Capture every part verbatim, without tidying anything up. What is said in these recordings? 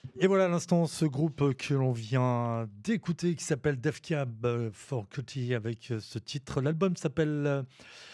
Et voilà à l'instant ce groupe que l'on vient d'écouter qui s'appelle Def Cab euh, for Cutie avec euh, ce titre. L'album s'appelle. euh,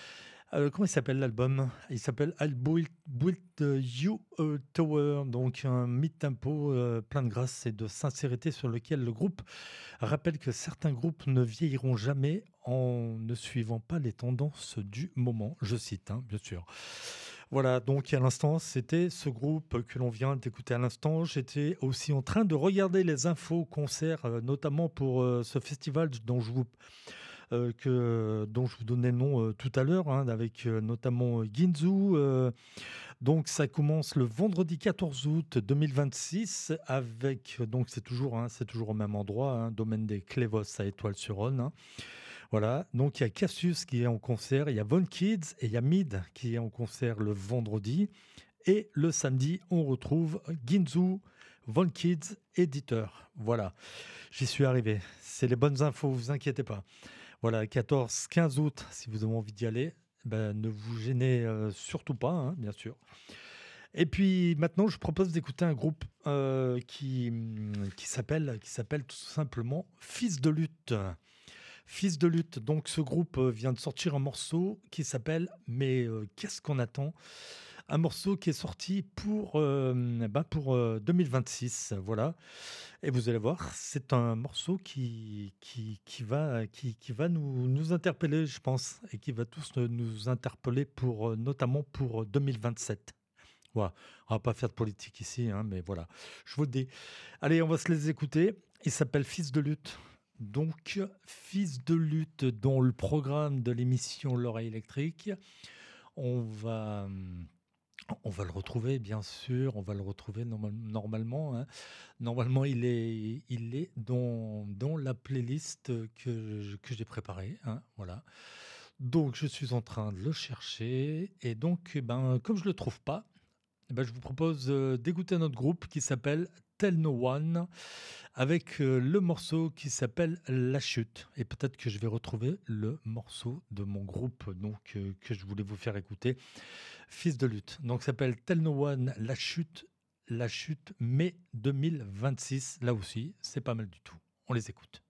euh, comment il s'appelle l'album? Il s'appelle I'll Build, Build You a Tower. Donc un mid-tempo euh, plein de grâce et de sincérité sur lequel le groupe rappelle que certains groupes ne vieilliront jamais en ne suivant pas les tendances du moment. Je cite, hein, bien sûr. Voilà, donc à l'instant, c'était ce groupe que l'on vient d'écouter à l'instant. J'étais aussi en train de regarder les infos concerts, euh, notamment pour euh, ce festival dont je vous, euh, que, dont je vous donnais le nom euh, tout à l'heure, hein, avec euh, notamment euh, Ginzu. euh, donc ça commence le vendredi quatorze août deux mille vingt-six avec, donc c'est toujours, hein, c'est toujours au même endroit, hein, domaine des Clévos à Étoile-sur-Rhône. Hein. Voilà, donc il y a Cassius qui est en concert, il y a Von Kids et il y a Mid qui est en concert le vendredi. Et le samedi, on retrouve Ginzu, Von Kids, éditeur. Voilà, j'y suis arrivé. C'est les bonnes infos, vous inquiétez pas. Voilà, quatorze quinze août, si vous avez envie d'y aller, ben, ne vous gênez euh, surtout pas, hein, bien sûr. Et puis maintenant, je propose d'écouter un groupe euh, qui, hum, qui s'appelle qui s'appelle tout simplement Fils de lutte. Fils de lutte. Donc ce groupe euh, vient de sortir un morceau qui s'appelle Mais euh, qu'est-ce qu'on attend? Un morceau qui est sorti pour, euh, ben, pour euh, deux mille vingt-six. Voilà. Et vous allez voir, c'est un morceau qui, qui, qui va, qui, qui va nous, nous interpeller, je pense, et qui va tous euh, nous interpeller pour, euh, notamment pour euh, deux mille vingt-sept. Voilà. On va pas faire de politique ici, hein, mais voilà, je vous le dis. Allez, on va se les écouter. Il s'appelle Fils de lutte. Donc, Fils de lutte, dans le programme de l'émission L'oreille électrique, on va, hum, on va le retrouver, bien sûr. On va le retrouver normal- normalement. Hein. Normalement, il est, il est dans, dans la playlist que, je- que j'ai préparée. Hein, voilà. Donc, je suis en train de le chercher. Et donc, eh ben, comme je ne le trouve pas, eh ben, je vous propose euh, d'écouter notre groupe qui s'appelle Tell No One avec euh, le morceau qui s'appelle La Chute. Et peut-être que je vais retrouver le morceau de mon groupe donc, euh, que je voulais vous faire écouter, Fils de lutte. Donc ça s'appelle Tell No One, La Chute, La Chute, mai deux mille vingt-six. Là aussi, c'est pas mal du tout. On les écoute.